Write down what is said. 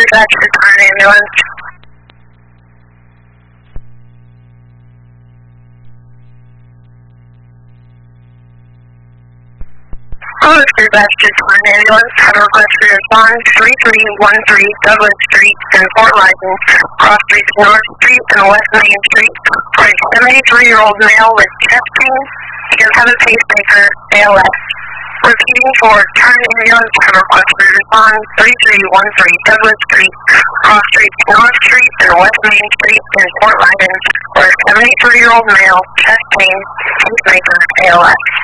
dispatcher, car ambulance. Hello, dispatcher, car ambulance. Have a request for respond 3313 Douglas Street in Fort Lyden, cross streets North Street and West Main Street, for a 73-year-old male with chest pain. He does have a pacemaker, ALS. Repeating for turn ambulance, have a request for respond 3313 Douglas Street, cross streets North Street and West Main Street in Fort Lyden, for a 73-year-old male, chest pain, pacemaker, ALS.